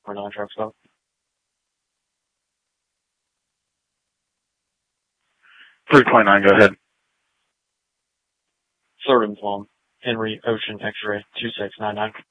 3.9 truck stop. .9, go ahead. Third and Plum, Henry Ocean X-ray 2699.